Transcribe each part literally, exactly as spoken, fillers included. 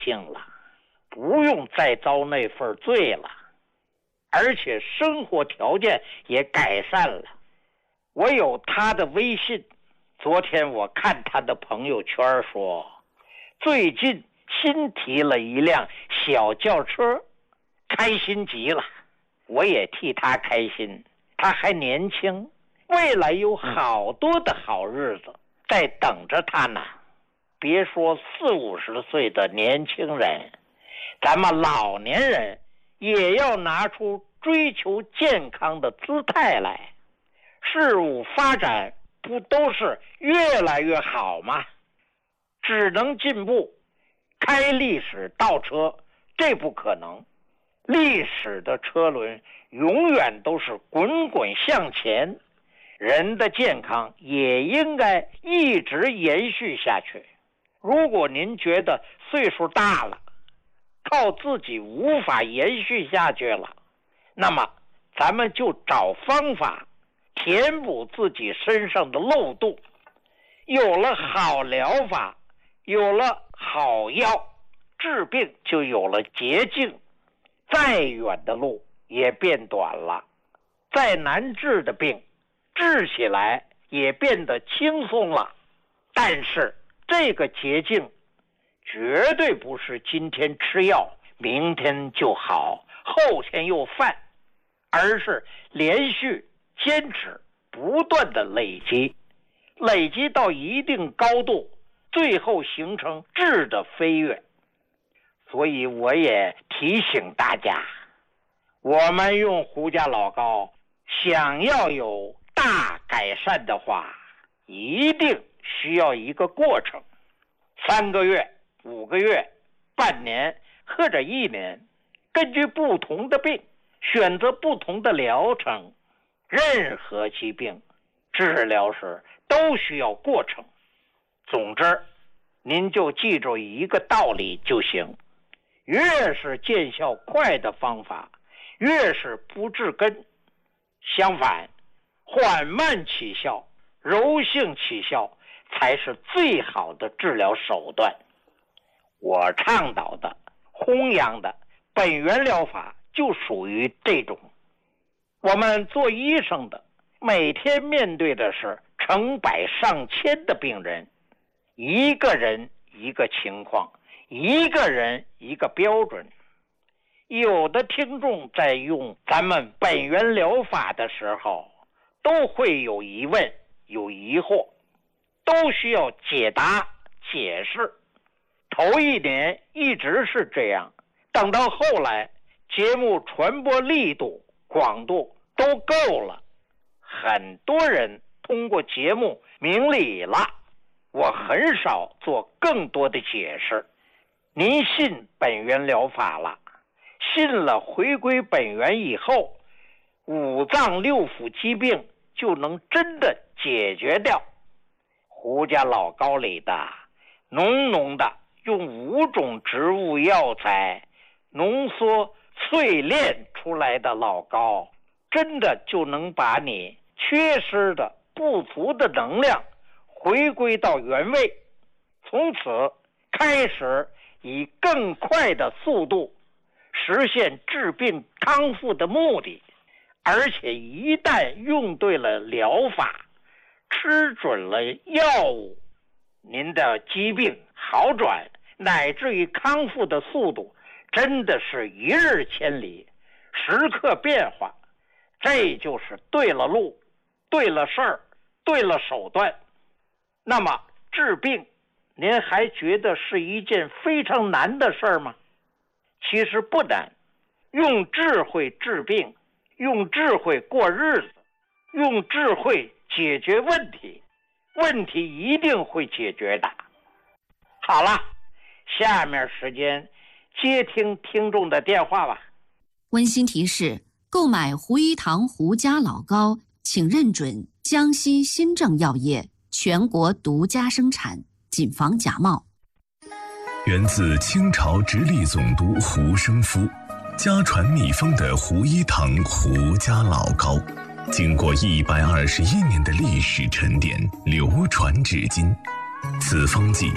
幸了，不用再遭那份罪了，而且生活条件也改善了。我有他的微信，昨天我看他的朋友圈说，最近新提了一辆小轿车，开心极了。我也替他开心，他还年轻，未来有好多的好日子在等着他呢。别说四五十岁的年轻人，咱们老年人也要拿出追求健康的姿态来。事物发展不都是越来越好吗？只能进步，开历史倒车，这不可能。历史的车轮永远都是滚滚向前，人的健康也应该一直延续下去。如果您觉得岁数大了，靠自己无法延续下去了，那么咱们就找方法填补自己身上的漏洞。有了好疗法，有了好药，治病就有了捷径，再远的路也变短了，再难治的病治起来也变得轻松了。但是这个捷径绝对不是今天吃药明天就好，后天又犯，而是连续坚持不断的累积，累积到一定高度，最后形成质的飞跃。所以我也提醒大家，我们用胡家老膏想要有大改善的话，一定需要一个过程，三个月、五个月、半年或者一年，根据不同的病选择不同的疗程。任何疾病治疗时都需要过程。总之，您就记住一个道理就行，越是见效快的方法，越是不治根。相反，缓慢起效、柔性起效才是最好的治疗手段。我倡导的、弘扬的本源疗法就属于这种。我们做医生的每天面对的是成百上千的病人，一个人一个情况，一个人一个标准。有的听众在用咱们本源疗法的时候，都会有疑问、有疑惑，都需要解答、解释。头一年一直是这样，等到后来节目传播力度、广度都够了，很多人通过节目明理了，我很少做更多的解释。您信本源疗法了，信了回归本源以后，五脏六腑疾病就能真的解决掉。胡家老膏里的浓浓的用五种植物药材浓缩淬炼出来的老膏，真的就能把你缺失的不足的能量回归到原位，从此开始以更快的速度实现治病康复的目的。而且一旦用对了疗法，吃准了药物，您的疾病好转乃至于康复的速度真的是一日千里，时刻变化。这就是对了路，对了事儿，对了手段。那么治病，您还觉得是一件非常难的事儿吗？其实不难，用智慧治病，用智慧过日子，用智慧解决问题，问题一定会解决的。好了，下面时间接听听众的电话吧。 温馨提示：购买胡一堂胡家老膏，请认准江西新政药业全国独家生产，谨防假冒。 源自清朝直隶总督胡生夫，家传秘方的胡一堂胡家老膏，经过一百二十一年的历史沉淀，流传至今。此方剂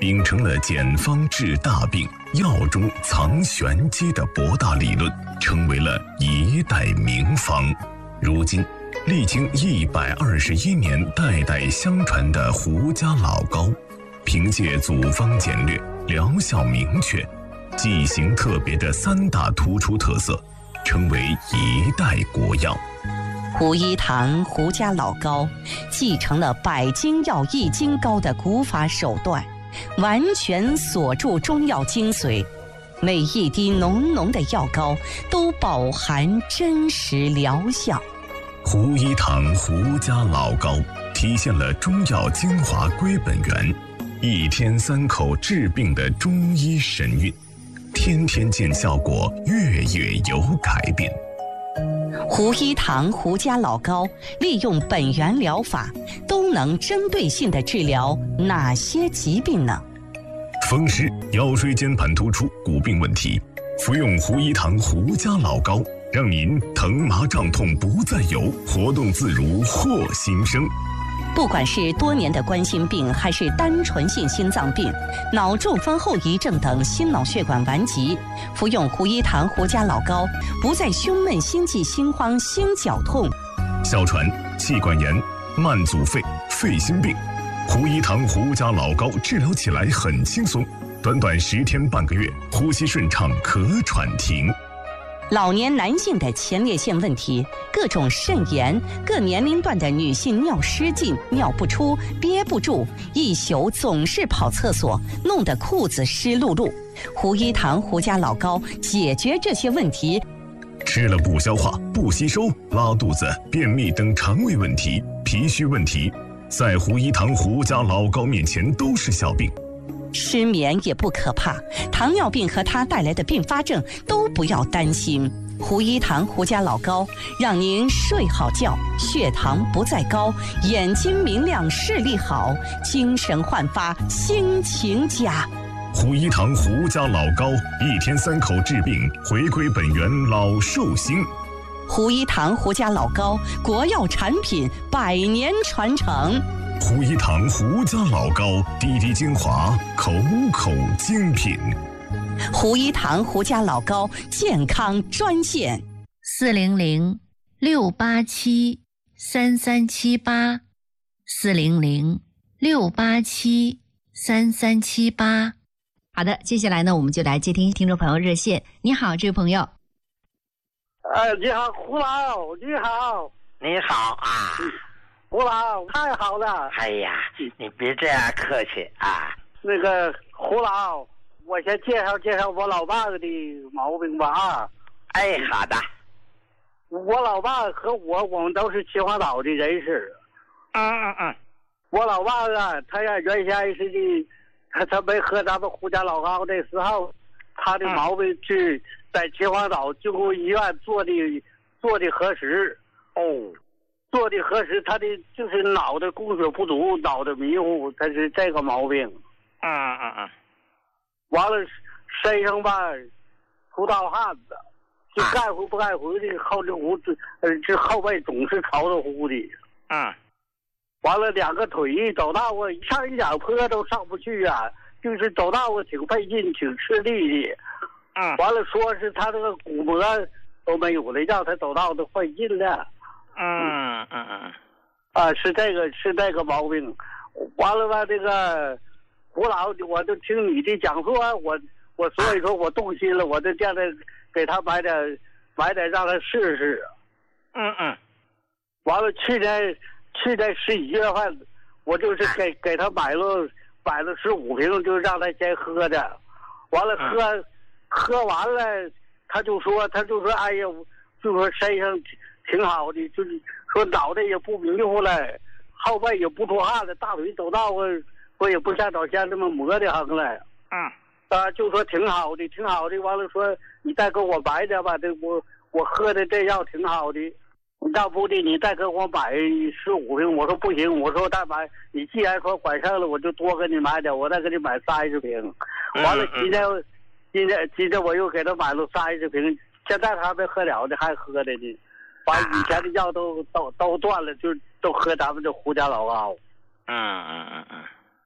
秉承了简方治大病、药中藏玄机的博大理论，成为了一代名方。如今历经一百二十一年代代相传的胡家老膏，凭借组方简略、疗效明确、剂型特别的三大突出特色，成为一代国药。 胡一堂胡家老膏继承了百金药易筋膏的古法手段，完全锁住中药精髓，每一滴浓浓的药膏都饱含真实疗效。 胡一堂胡家老膏体现了中药精华归本源，一天三口治病的中医神韵，天天见效果，月月有改变。 胡一堂胡家老膏利用本源疗法，都能针对性地治疗哪些疾病呢？ 风湿、腰椎间盘突出、骨病问题，服用胡一堂胡家老膏，让您疼麻胀痛不再有，活动自如获新生。 不管是多年的冠心病，还是单纯性心脏病、脑中风后遗症等心脑血管顽疾，服用胡一堂胡家老膏，不再胸闷、心悸、心慌、心绞痛。 哮喘、气管炎、慢阻肺、肺心病，胡一堂胡家老膏治疗起来很轻松，短短十天半个月，呼吸顺畅，咳喘停。 老年男性的前列腺问题，各种肾炎，各年龄段的女性尿失禁、尿不出、憋不住，一宿总是跑厕所，弄得裤子湿漉漉。胡一堂胡家老膏解决这些问题。 吃了不消化、不吸收、拉肚子、便秘等肠胃问题、脾虚问题，在胡一堂胡家老膏面前都是小病。 失眠也不可怕，糖尿病和它带来的并发症都不要担心。胡一堂胡家老膏让您睡好觉，血糖不再高，眼睛明亮，视力好，精神焕发，心情佳。 胡一堂胡家老膏，一天三口治病，回归本源，老寿星。 胡一堂胡家老膏，国药产品，百年传承。 胡一堂胡家老膏，滴滴精华，口口精品。 胡一堂胡家老膏健康专线： 四零零六八七三三七八，四零零六八七三三七八。好的，接下来呢，我们就来接听听众朋友热线。你好，这位朋友。 呃，你好，胡老，你好， 你好啊。 胡老，太好了！ 哎呀，你别这样客气啊。 那个胡老，我先介绍介绍我老爸的毛病吧啊。 哎，好的。 我老爸和我，我们都是秦皇岛的人士。 嗯嗯嗯。 我老爸啊，他呀原先是的，他他没喝咱们胡家老膏的时候，他的毛病是在秦皇岛救护医院做的做的核实。 哦。 做的核实，他的就是脑袋供血不足，脑袋迷糊，他是这个毛病。 嗯嗯嗯。 完了，身上吧出大汗子，就该回不该回的，后这胡子，呃，这后背总是潮着乎的。 嗯。 完了，两个腿走道啊，上一脚坡都上不去啊，就是走道啊挺费劲，挺吃力的。 嗯。 完了，说是他这个骨膜都没有了，让他走道都费劲了。 嗯嗯嗯， 啊，是这个是这个毛病，完了吧？这个胡老，我就听你的讲述，我我所以说我动心了，我就叫他给他买点买点让他试试。 嗯嗯， 完了，去年去年十一月份，我就是给给他买了买了十五瓶，就让他先喝的。完了喝、嗯、喝完了，他就说他就说哎呀，就说身上挺好的，就是说脑袋也不迷糊了，后背也不出汗了，大腿走道我我也不像早先这么磨的很了。 嗯， 啊，就说挺好的，挺好的。完了说你再给我买点吧，这我我喝的这药挺好的，要不的你再给我买十五瓶。我说不行，我说再买，你既然说管上了，我就多给你买点，我再给你买三十瓶。完了今天今天今天我又给他买了三十瓶，现在他还没喝了呢，还喝的呢。把以前的药都都都断了，就都喝咱们这胡家老膏。 嗯嗯嗯嗯，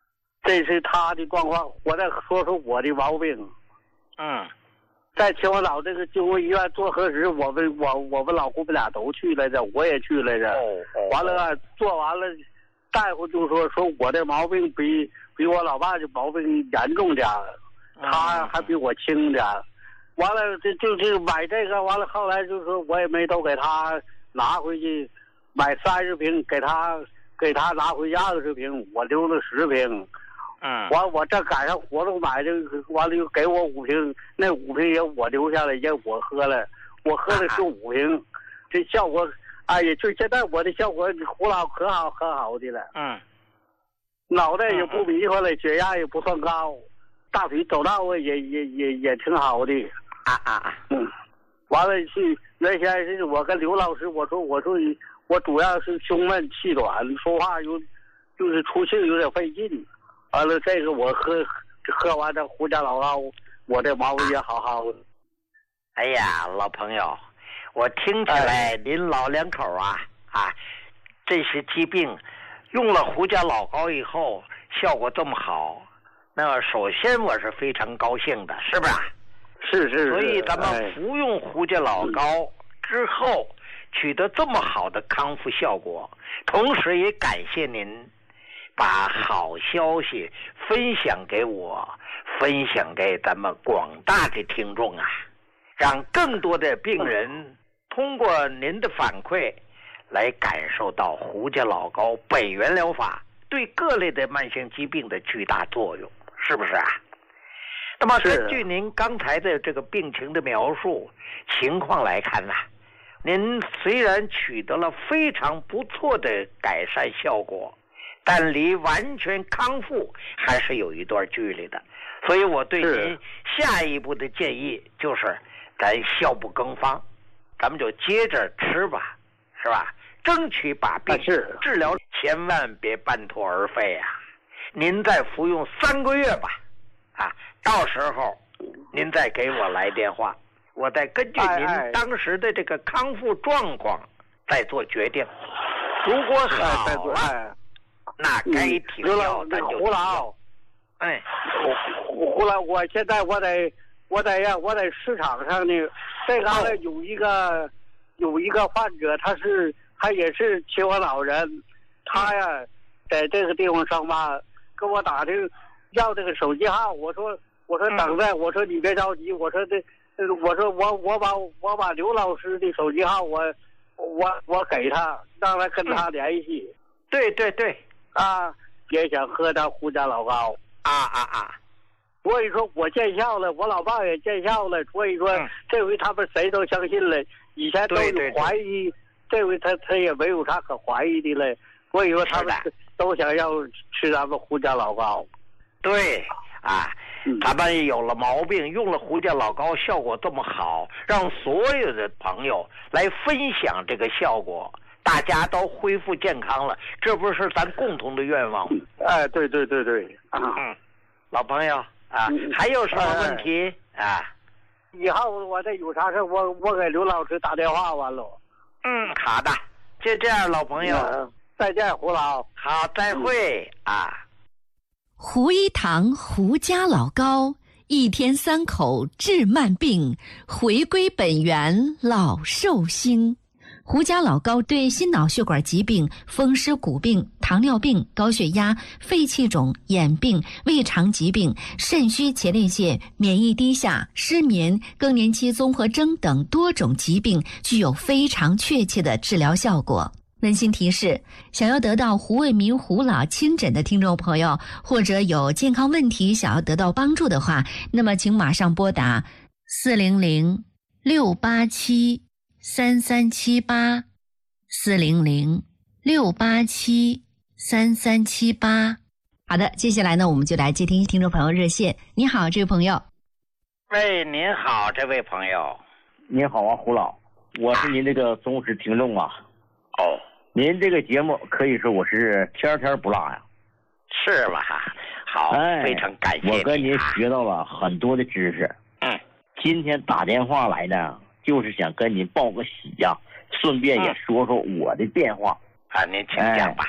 这是他的状况。我再说说我的毛病。 嗯， 在秦皇岛这个经过医院做核实，我们我我们老姑们俩都去来着，我也去来着。 哦哦。 完了做完了，大夫就说说我的毛病比比我老爸的毛病严重点，他还比我轻点。完了这就就买这个，完了后来就说我也没都给他拿回去，买三十瓶给他给他拿回去二十瓶，我留了十瓶。 嗯， 完我这赶上活动买的，完了又给我五瓶，那五瓶也我留下来，也我喝了，我喝的是五瓶，这效果，哎呀，就现在我的效果，胡老可好可好的了。 嗯， 脑袋也不迷糊了，血压也不算高，大腿走道也也也也挺好的。 啊啊啊！ 嗯，完了去原先是我跟刘老师我说我说我主要是胸闷气短，说话有就是出气有点费劲。完了，这个我喝喝完这胡家老高，我这毛病也好好的。 哎呀，老朋友，我听起来您老两口啊啊，这些疾病用了胡家老高以后效果这么好，那首先我是非常高兴的，是不是？ 是是是。 所以咱们服用胡家老高之后取得这么好的康复效果，同时也感谢您把好消息分享给我，分享给咱们广大的听众啊，让更多的病人通过您的反馈来感受到胡家老高本源疗法对各类的慢性疾病的巨大作用，是不是啊？那么根据您刚才的这个病情的描述情况来看呢、啊，您虽然取得了非常不错的改善效果，但离完全康复还是有一段距离的，所以我对您下一步的建议就是，咱效不更方，咱们就接着吃吧，是吧？争取把病治疗，千万别半途而废啊！您再服用三个月吧，啊，到时候您再给我来电话，我再根据您当时的这个康复状况再做决定。如果好了，那该停药咱就停药。哎， 胡胡老，我现在我得我得呀，我在市场上呢，这嘎达有一个有一个患者，他是他也是秦皇岛人，他呀在这个地方上班，跟我打听要这个手机号，我说我说等着，我说你别着急，我说这我说我我把我把刘老师的手机号我我我给他，让他跟他联系。 对对对。 啊，也想喝点胡家老高啊啊啊！ 所以说我见效了，我老爸也见效了，所以说、嗯、这回他们谁都相信了，以前都有怀疑，对对对，这回他他也没有啥可怀疑的了，所以说他们都想要吃咱们胡家老高。 对啊，嗯、咱们有了毛病，用了胡家老高，效果这么好，让所有的朋友来分享这个效果。大家都恢复健康了，这不是咱共同的愿望吗？ 哎，对对对对，啊， 嗯，老朋友啊，嗯、还有什么问题、哎、啊？ 以后我再有啥事，我我给刘老师打电话完了。 嗯，好的，就这样，老朋友， 嗯、再见，胡老。 好，再会、嗯、啊。 胡一堂胡家老高，一天三口治慢病，回归本源老寿星。胡家老高对心脑血管疾病、风湿骨病、糖尿病、高血压、肺气肿、眼病、胃肠疾病、肾虚前列腺、免疫低下、失眠、更年期综合征等多种疾病具有非常确切的治疗效果。温馨提示：想要得到胡卫民胡老亲诊的听众朋友，或者有健康问题想要得到帮助的话，那么请马上拨打四零零六八七三三七八四零零六八七三三七八。好的，接下来呢，我们就来接听听众朋友热线。你好，这位朋友。 喂，您好，这位朋友。 您好啊，胡老，我是您这个忠实听众啊。 哦， 您这个节目可以说我是天天不落呀。 是吧？好， 哎， 非常感谢你、啊。 我跟您学到了很多的知识。 嗯， 今天打电话来呢，就是想跟您报个喜呀、啊，顺便也说说我的变化。 嗯、啊，您请讲吧。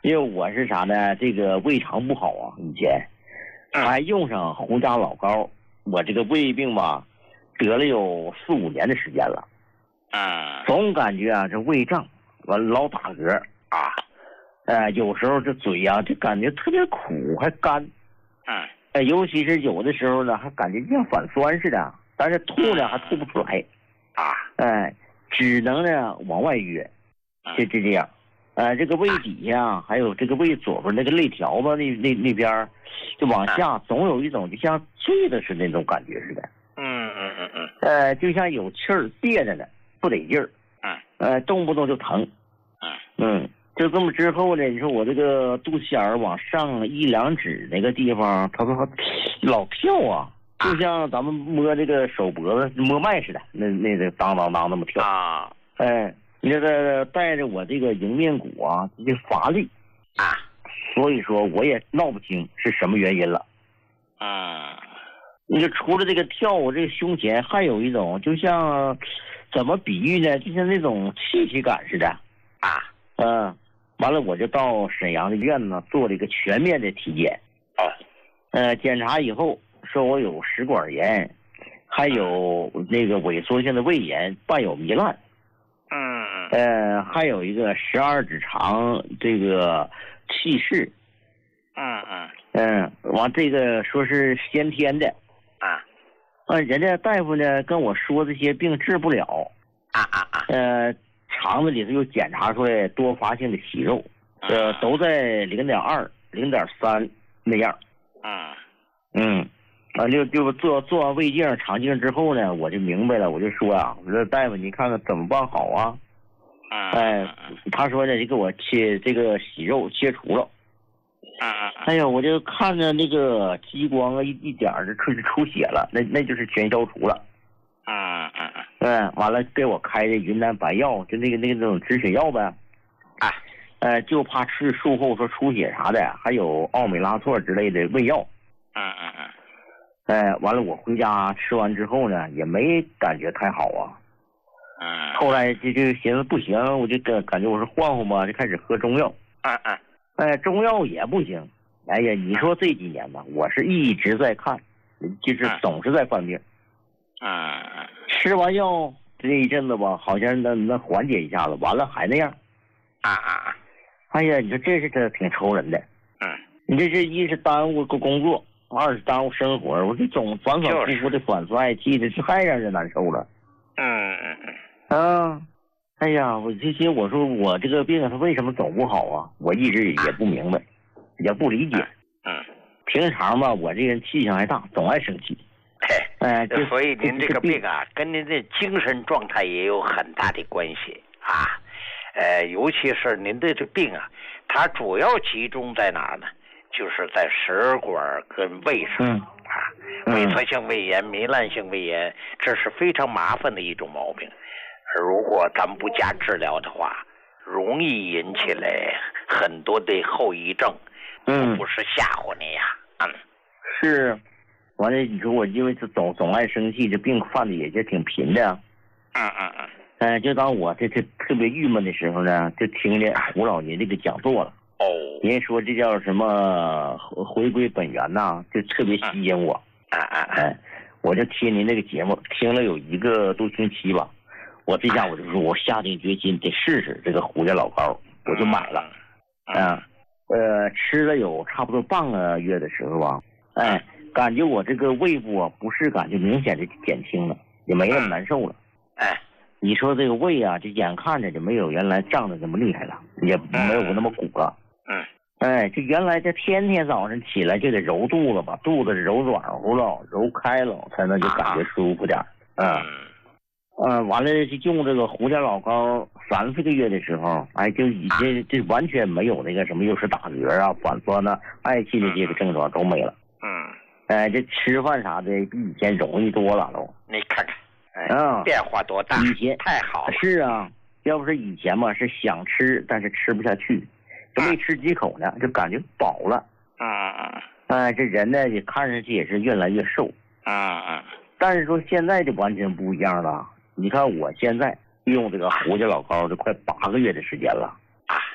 因为我是啥呢？这个胃肠不好啊，以前还用上胡家老膏，我这个胃病吧，得了有四五年的时间了。 嗯， 总感觉啊，这胃胀，完老打嗝啊， 呃，有时候这嘴呀、啊，就感觉特别苦，还干。 嗯， 呃，尤其是有的时候呢，还感觉像反酸似的，但是吐呢还吐不出来。 啊， 哎、呃，只能呢往外约，就就这样。呃，这个胃底下还有这个胃左边那个肋条子那那那边，就往下总有一种就像坠的似的那种感觉似的。 嗯嗯嗯嗯。 呃，就像有气儿憋着呢，不得劲儿。 嗯。 呃，动不动就疼。 嗯。 嗯，就这么之后呢，你说我这个肚脐眼往上一两指那个地方，它说老跳啊，就像咱们摸这个手脖子摸脉似的，那那个当当当那么跳。 啊。 哎。那个带着我这个迎面骨啊，这乏力啊， 所以说我也闹不清是什么原因了。 嗯， 你就除了这个跳，我这个胸前还有一种，就像怎么比喻呢？就像那种气息感似的啊。 嗯，完了我就到沈阳的医院呢做了一个全面的体检。 哦。 呃，检查以后说我有食管炎，还有那个萎缩性的胃炎，伴有糜烂。 嗯。 呃，还有一个十二指肠这个气室。 嗯嗯。 嗯，完这个说是先天的。 啊。 啊，人家大夫呢跟我说这些病治不了。 啊啊啊。 呃，肠子里头又检查出来多发性的息肉，呃，都在零点二、零点三那样。 嗯。 嗯。啊，就就做做完胃镜、肠镜之后呢，我就明白了，我就说啊，我说大夫，你看看怎么办好啊？哎，他说呢，就给我切这个息肉切除了。哎呀，我就看着那个激光啊，一一点儿就出出血了，那那就是全消除了。 嗯嗯嗯。 嗯，完了给我开的云南白药，就那个那个那种止血药呗。 啊。 呃，就怕吃术后说出血啥的，还有奥美拉唑之类的胃药。 嗯嗯嗯。 哎，完了我回家吃完之后呢，也没感觉太好啊。 嗯。 后来就就寻思不行，我就感感觉我是换换吧，就开始喝中药。 嗯嗯。 哎，中药也不行。哎呀，你说这几年吧，我是一直在看，就是总是在犯病。 嗯。 吃完药这一阵子吧，好像能能缓解一下子，完了还那样。 啊啊啊！ 哎呀，你说这是这挺愁人的。 嗯。 你这是一是耽误个工作，二是耽误生活，我这总反反复复的反酸爱气的，这太让人难受了。 嗯嗯嗯。 啊，哎呀，我这些我说我这个病它为什么总不好啊？我一直也不明白，也不理解。 嗯。 平常吧，我这人气性还大，总爱生气。哎， 呃，所以您这个病啊，跟您的精神状态也有很大的关系啊。呃，尤其是您的这病啊，它主要集中在哪儿呢？就是在食管跟胃上。 嗯。 啊，萎缩性胃炎、糜烂性胃炎，这是非常麻烦的一种毛病。如果咱们不加治疗的话，容易引起来很多的后遗症。 嗯， 不是吓唬你呀。嗯， 是。完了，你说我因为这总总爱生气，这病犯的也就挺频的。 嗯嗯嗯。 呃，就当我这这特别郁闷的时候呢，就听见胡老爷这个讲座了。 哦。 人家说这叫什么回归本源呐，就特别吸引我。 啊啊哎，我就听您这个节目，听了有一个多星期吧。我这下我就说，我下定决心得试试这个胡家老膏，我就买了。 嗯。 啊，呃，吃了有差不多半个月的时候啊，哎，感觉我这个胃部啊不适感就明显的减轻了，也没那么难受了。 哎， 你说这个胃啊，这眼看着就没有原来胀的这么厉害了，也没有那么鼓了。 嗯。 哎，这原来这天天早上起来就得揉肚子吧，肚子揉软乎了，揉开了，才能就感觉舒服点。嗯。嗯，完了就用这个胡家老膏，三四个月的时候，哎，就已经这完全没有那个什么，又是打嗝啊、反酸呐、嗳气的这个症状都没了。 嗯。 哎，这吃饭啥的比以前容易多了都。 你看看，哎， 嗯， 变化多大！ 以前太好了。 是啊，要不是以前嘛，是想吃，但是吃不下去，就没吃几口呢，就感觉饱了。 嗯嗯。 哎，这人呢也看上去也是越来越瘦。 嗯嗯。 但是说现在就完全不一样了。你看我现在用这个胡家老膏，就快八个月的时间了。 啊。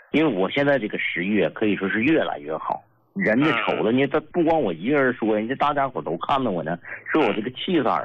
因为我现在这个食欲可以说是越来越好。人家瞅着呢，他不光我一个人说，人家大家伙都看到我呢，说我这个气色